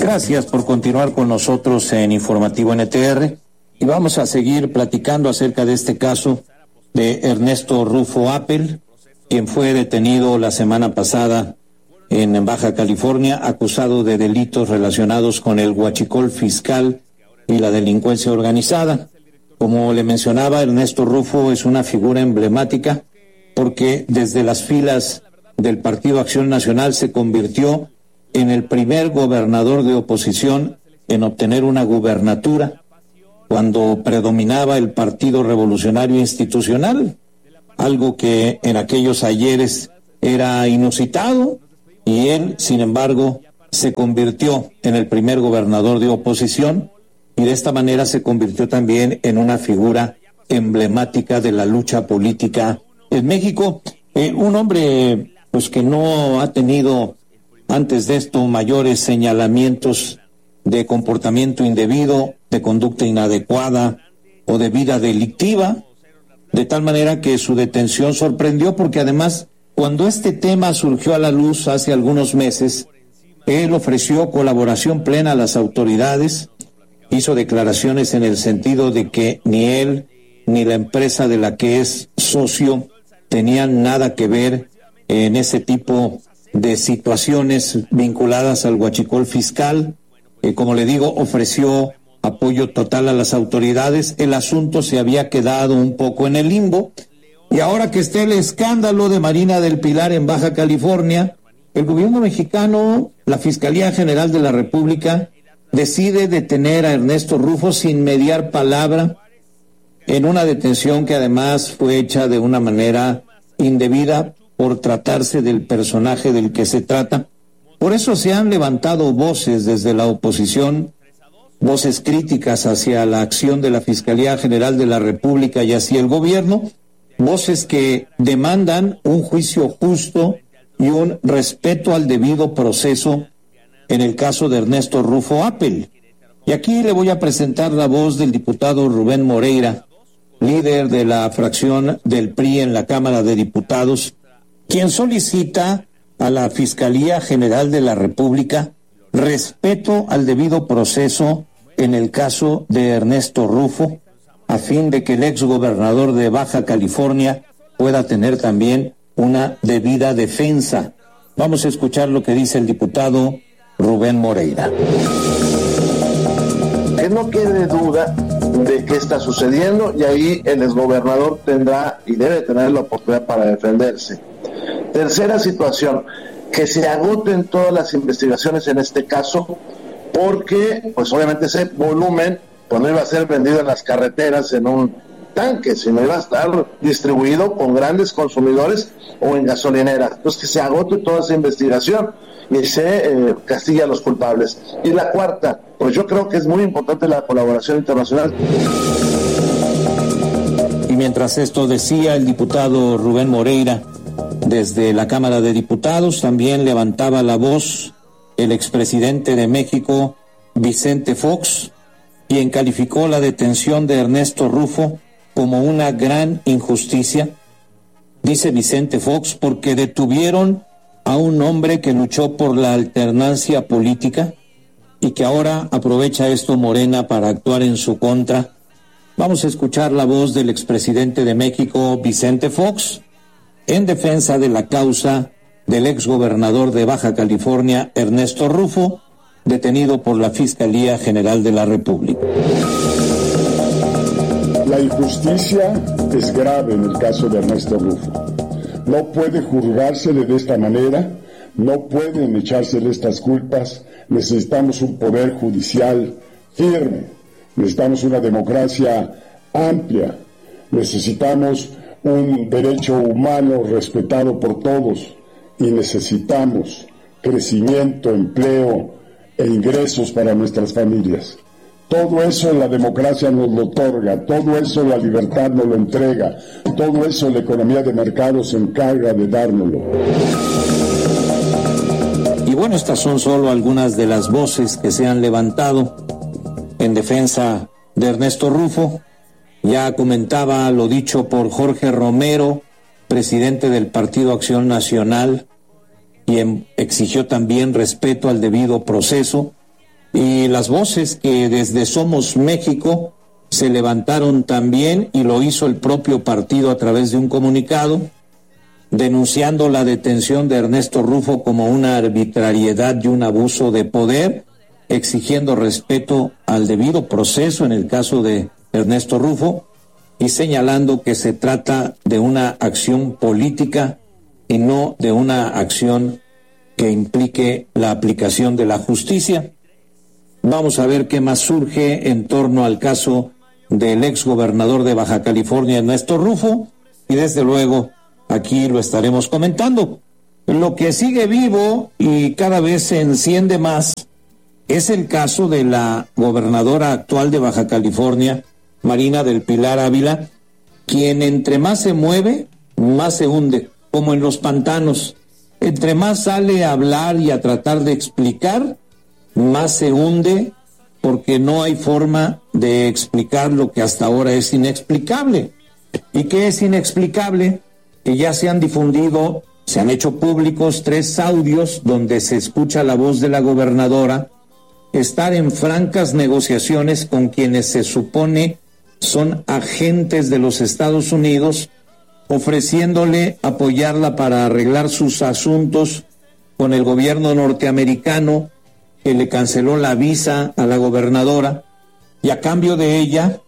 Gracias por continuar con nosotros en Informativo NTR y vamos a seguir platicando acerca de este caso de Ernesto Rufo Appel, quien fue detenido la semana pasada en Baja California, acusado de delitos relacionados con el huachicol fiscal y la delincuencia organizada. Como le mencionaba, Ernesto Rufo es una figura emblemática porque desde las filas del Partido Acción Nacional se convirtió en el primer gobernador de oposición en obtener una gubernatura cuando predominaba el Partido Revolucionario Institucional, algo que en aquellos ayeres era inusitado, y él, sin embargo, se convirtió en el primer gobernador de oposición y de esta manera se convirtió también en una figura emblemática de la lucha política en México. Un hombre pues que no ha tenido antes de esto mayores señalamientos de comportamiento indebido, de conducta inadecuada o de vida delictiva, de tal manera que su detención sorprendió porque además, cuando este tema surgió a la luz hace algunos meses, él ofreció colaboración plena a las autoridades, hizo declaraciones en el sentido de que ni él ni la empresa de la que es socio tenían nada que ver en ese tipo de situaciones vinculadas al huachicol fiscal. Como le digo, ofreció apoyo total a las autoridades. El asunto se había quedado un poco en el limbo y ahora que está el escándalo de Marina del Pilar en Baja California, el gobierno mexicano, la Fiscalía General de la República, decide detener a Ernesto Rufo sin mediar palabra en una detención que además fue hecha de una manera indebida por tratarse del personaje del que se trata. Por eso se han levantado voces desde la oposición, voces críticas hacia la acción de la Fiscalía General de la República y hacia el gobierno, voces que demandan un juicio justo y un respeto al debido proceso en el caso de Ernesto Rufo Appel. Y aquí le voy a presentar la voz del diputado Rubén Moreira, líder de la fracción del PRI en la Cámara de Diputados, quien solicita a la Fiscalía General de la República respeto al debido proceso en el caso de Ernesto Rufo, a fin de que el exgobernador de Baja California pueda tener también una debida defensa. Vamos a escuchar lo que dice el diputado Rubén Moreira. Que no quede duda de qué está sucediendo y ahí el exgobernador tendrá y debe tener la oportunidad para defenderse. Tercera situación, que se agoten todas las investigaciones en este caso, porque pues obviamente ese volumen pues no iba a ser vendido en las carreteras en un tanque, sino iba a estar distribuido con grandes consumidores o en gasolineras. Entonces que se agote toda esa investigación y se castigue a los culpables. Y la cuarta, pues yo creo que es muy importante la colaboración internacional. Y mientras esto decía el diputado Rubén Moreira, desde la Cámara de Diputados también levantaba la voz el expresidente de México, Vicente Fox, quien calificó la detención de Ernesto Rufo como una gran injusticia. Dice Vicente Fox, porque detuvieron a un hombre que luchó por la alternancia política y que ahora aprovecha esto Morena para actuar en su contra. Vamos a escuchar la voz del expresidente de México, Vicente Fox, en defensa de la causa del exgobernador de Baja California, Ernesto Rufo, detenido por la Fiscalía General de la República. La injusticia es grave en el caso de Ernesto Rufo. No puede juzgársele de esta manera, no pueden echársele estas culpas. Necesitamos un poder judicial firme, necesitamos una democracia amplia, necesitamos un derecho humano respetado por todos y necesitamos crecimiento, empleo e ingresos para nuestras familias. Todo eso la democracia nos lo otorga, todo eso la libertad nos lo entrega, todo eso la economía de mercado se encarga de dárnoslo. Y bueno, estas son solo algunas de las voces que se han levantado en defensa de Ernesto Rufo. Ya comentaba lo dicho por Jorge Romero, presidente del Partido Acción Nacional, quien exigió también respeto al debido proceso. y las voces que desde Somos México se levantaron también, y lo hizo el propio partido a través de un comunicado, denunciando la detención de Ernesto Rufo como una arbitrariedad y un abuso de poder, exigiendo respeto al debido proceso en el caso de Ernesto Rufo y señalando que se trata de una acción política y no de una acción que implique la aplicación de la justicia. Vamos a ver qué más surge en torno al caso del exgobernador de Baja California, Ernesto Rufo, y desde luego aquí lo estaremos comentando. Lo que sigue vivo y cada vez se enciende más es el caso de la gobernadora actual de Baja California, Marina del Pilar Ávila, quien entre más se mueve, más se hunde, como en los pantanos. Entre más sale a hablar y a tratar de explicar, más se hunde, porque no hay forma de explicar lo que hasta ahora es inexplicable. ¿Y qué es inexplicable? Que ya se han difundido, se han hecho públicos 3 audios donde se escucha la voz de la gobernadora estar en francas negociaciones con quienes se supone son agentes de los Estados Unidos, ofreciéndole apoyarla para arreglar sus asuntos con el gobierno norteamericano, que le canceló la visa a la gobernadora, y a cambio de ello,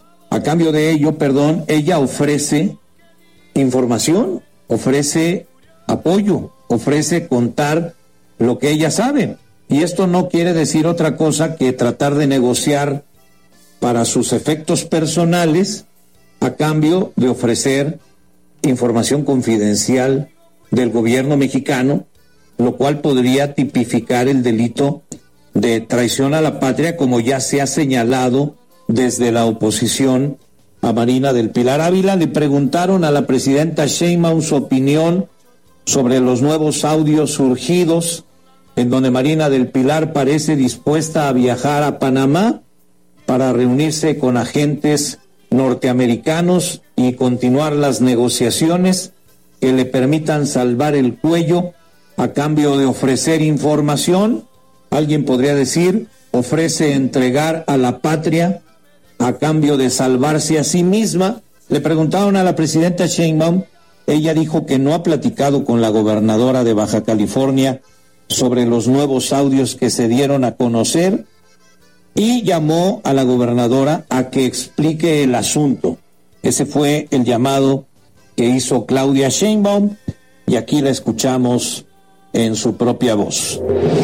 ella ofrece información, ofrece apoyo, ofrece contar lo que ella sabe. Y esto no quiere decir otra cosa que tratar de negociar para sus efectos personales a cambio de ofrecer información confidencial del gobierno mexicano, lo cual podría tipificar el delito de traición a la patria, como ya se ha señalado desde la oposición a Marina del Pilar Ávila. Le preguntaron a la presidenta Sheinbaum su opinión sobre los nuevos audios surgidos, en donde Marina del Pilar parece dispuesta a viajar a Panamá para reunirse con agentes norteamericanos y continuar las negociaciones que le permitan salvar el cuello a cambio de ofrecer información. Alguien podría decir, ofrece entregar a la patria a cambio de salvarse a sí misma. Le preguntaron a la presidenta Sheinbaum, ella dijo que no ha platicado con la gobernadora de Baja California sobre los nuevos audios que se dieron a conocer, y llamó a la gobernadora a que explique el asunto. Ese fue el llamado que hizo Claudia Sheinbaum, y aquí la escuchamos en su propia voz.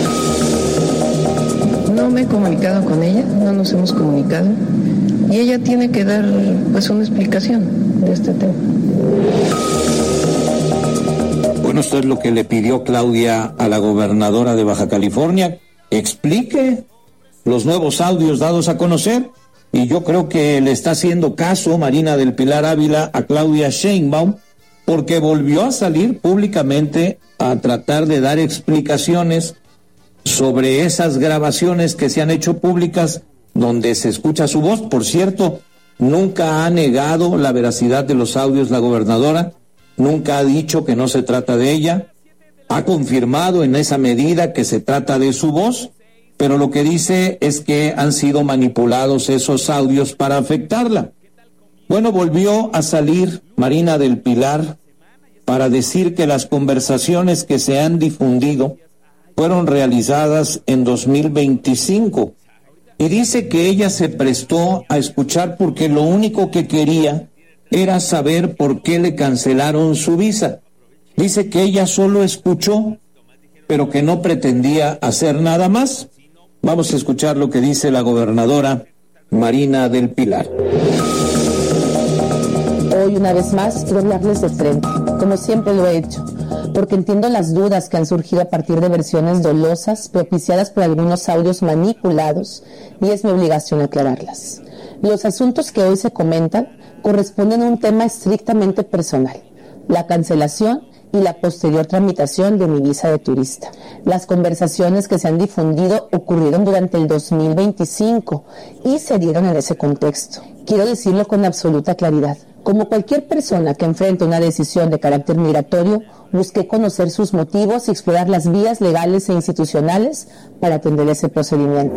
No me he comunicado con ella, no nos hemos comunicado, y ella tiene que dar pues una explicación de este tema. Bueno, esto es lo que le pidió Claudia a la gobernadora de Baja California, explique los nuevos audios dados a conocer, y yo creo que le está haciendo caso Marina del Pilar Ávila a Claudia Sheinbaum, porque volvió a salir públicamente a tratar de dar explicaciones sobre esas grabaciones que se han hecho públicas donde se escucha su voz. Por cierto, nunca ha negado la veracidad de los audios la gobernadora, nunca ha dicho que no se trata de ella, ha confirmado en esa medida que se trata de su voz, pero lo que dice es que han sido manipulados esos audios para afectarla. Bueno, volvió a salir Marina del Pilar para decir que las conversaciones que se han difundido fueron realizadas en 2025, y dice que ella se prestó a escuchar porque lo único que quería era saber por qué le cancelaron su visa. Dice que ella solo escuchó, pero que no pretendía hacer nada más. Vamos a escuchar lo que dice la gobernadora Marina del Pilar. Hoy, una vez más, quiero hablarles de frente, como siempre lo he hecho, porque entiendo las dudas que han surgido a partir de versiones dolosas propiciadas por algunos audios manipulados, y es mi obligación aclararlas. Los asuntos que hoy se comentan corresponden a un tema estrictamente personal: la cancelación y la posterior tramitación de mi visa de turista. Las conversaciones que se han difundido ocurrieron durante el 2025 y se dieron en ese contexto. Quiero decirlo con absoluta claridad: Como cualquier persona que enfrenta una decisión de carácter migratorio, busqué conocer sus motivos y explorar las vías legales e institucionales para atender ese procedimiento.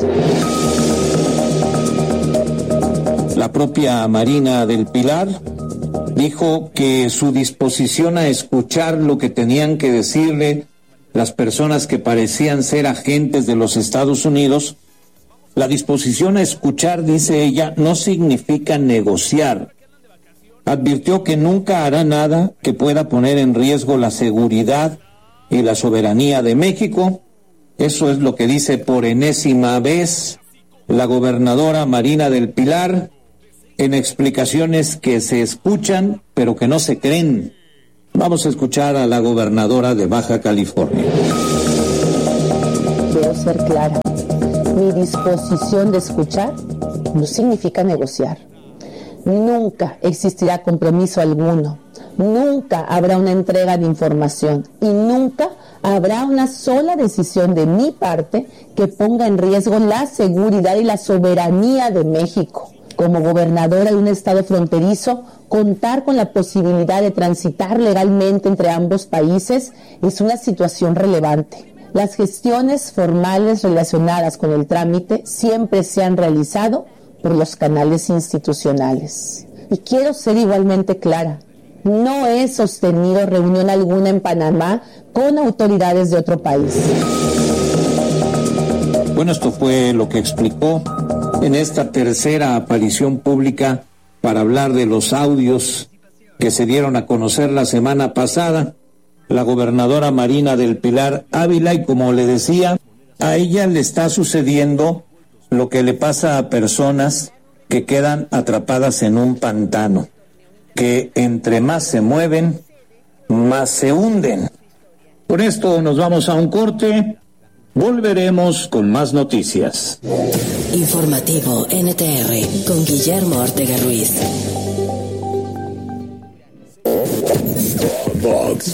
La propia Marina del Pilar dijo que su disposición a escuchar lo que tenían que decirle las personas que parecían ser agentes de los Estados Unidos, la disposición a escuchar, dice ella, no significa negociar. Advirtió que nunca hará nada que pueda poner en riesgo la seguridad y la soberanía de México. Eso es lo que dice por enésima vez la gobernadora Marina del Pilar, en explicaciones que se escuchan pero que no se creen. Vamos a escuchar a la gobernadora de Baja California. Quiero ser clara. Mi disposición de escuchar no significa negociar. Nunca existirá compromiso alguno, nunca habrá una entrega de información y nunca habrá una sola decisión de mi parte que ponga en riesgo la seguridad y la soberanía de México. Como gobernadora de un estado fronterizo, contar con la posibilidad de transitar legalmente entre ambos países es una situación relevante. Las gestiones formales relacionadas con el trámite siempre se han realizado por los canales institucionales. Y quiero ser igualmente clara, no he sostenido reunión alguna en Panamá con autoridades de otro país. Bueno, esto fue lo que explicó en esta tercera aparición pública para hablar de los audios que se dieron a conocer la semana pasada. La gobernadora Marina del Pilar Ávila, y como le decía, a ella le está sucediendo lo que le pasa a personas que quedan atrapadas en un pantano, que entre más se mueven, más se hunden. Por esto nos vamos a un corte, volveremos con más noticias. Informativo NTR con Guillermo Ortega Ruiz. Vox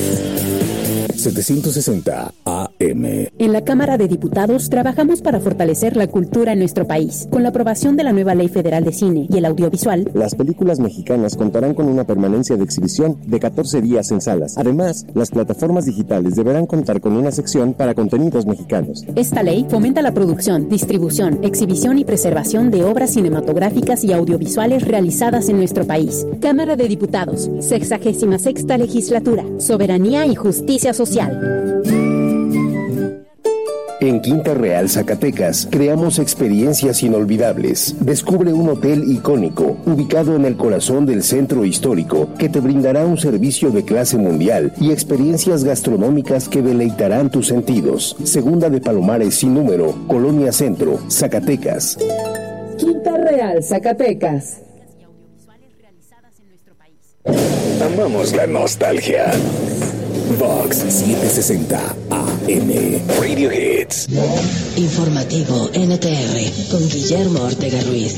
760 AM. En la Cámara de Diputados trabajamos para fortalecer la cultura en nuestro país. Con la aprobación de la nueva Ley Federal de Cine y el Audiovisual, las películas mexicanas contarán con una permanencia de exhibición de 14 días en salas. Además, las plataformas digitales deberán contar con una sección para contenidos mexicanos. Esta ley fomenta la producción, distribución, exhibición y preservación de obras cinematográficas y audiovisuales realizadas en nuestro país. Cámara de Diputados, 66ª Legislatura, Soberanía y Justicia Social. En Quinta Real, Zacatecas, creamos experiencias inolvidables. Descubre un hotel icónico, ubicado en el corazón del centro histórico, que te brindará un servicio de clase mundial y experiencias gastronómicas que deleitarán tus sentidos. Segunda de Palomares sin número, Colonia Centro, Zacatecas. Quinta Real, Zacatecas. Amamos la nostalgia. Vox 760 AM. Radio Hits. Informativo NTR con Guillermo Ortega Ruiz.